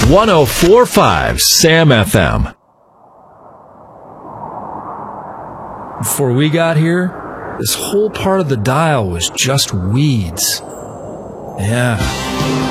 104.5 Sam FM. Before we got here, this whole part of the dial was just weeds. Yeah.